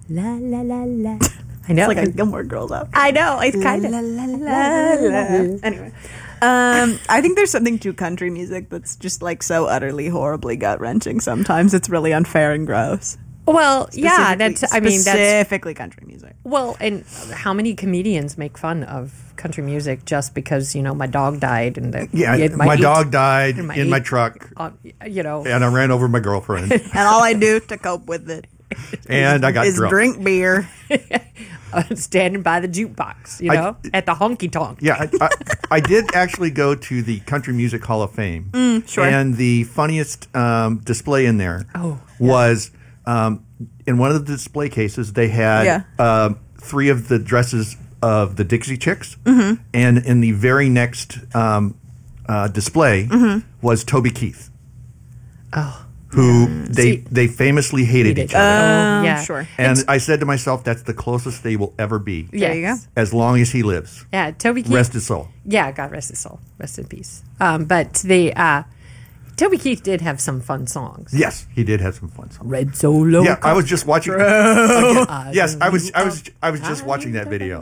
La la la la. I know. It's like a Gilmore Girls outfit. I know. It's kind of. La, la, la, la. Anyway. I think there's something to country music that's just like so utterly horribly gut-wrenching sometimes. It's really unfair and gross. Well, yeah, that's specifically country music. Well, and how many comedians make fun of country music just because, my dog died and my dog died in my truck, and I ran over my girlfriend. And all I do to cope with it and I got is drunk. Drink beer. Standing by the jukebox, at the honky tonk. Yeah, I did actually go to the Country Music Hall of Fame. Sure. And the funniest display in there was in one of the display cases, they had 3 of the of the Dixie Chicks. Mm-hmm. And in the very next display was Toby Keith. Oh. Who they famously hated each other. Yeah, sure. And I said to myself, that's the closest they will ever be. Yeah, there you go. As long as he lives. Yeah, Toby Keith. Rest his soul. Yeah, God rest his soul. Rest in peace. But Toby Keith did have some fun songs. Yes, he did have some fun songs. Red Solo. Yeah, I was just watching. Yes, I was just watching that video.